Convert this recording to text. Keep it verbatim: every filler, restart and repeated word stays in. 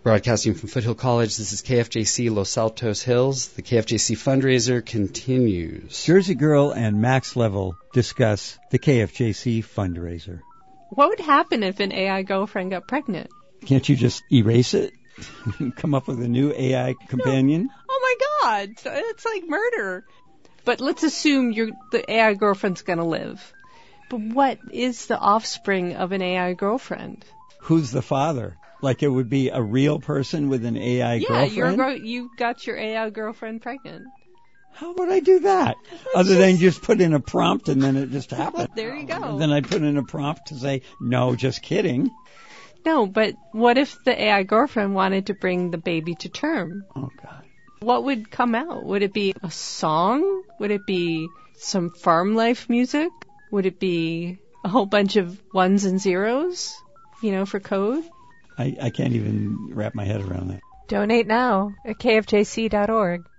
Broadcasting from Foothill College, this is K F J C Los Altos Hills. The K F J C fundraiser continues. Jersey Girl and Max Level discuss the K F J C fundraiser. What would happen if an A I girlfriend got pregnant? Can't you just erase it? Come up with a new A I companion? No. Oh my God, it's like murder. But let's assume you're, the A I girlfriend's going to live. But what is the offspring of an A I girlfriend? Who's the father? Like it would be a real person with an A I yeah, girlfriend? Yeah, you got your A I girlfriend pregnant. How would I do that? Other just... than just put in a prompt and then it just happened. There you go. And then I put in a prompt to say, no, just kidding. No, but what if the A I girlfriend wanted to bring the baby to term? Oh, God. What would come out? Would it be a song? Would it be some farm life music? Would it be a whole bunch of ones and zeros, you know, for code? I, I can't even wrap my head around that. Donate now at K F J C dot org.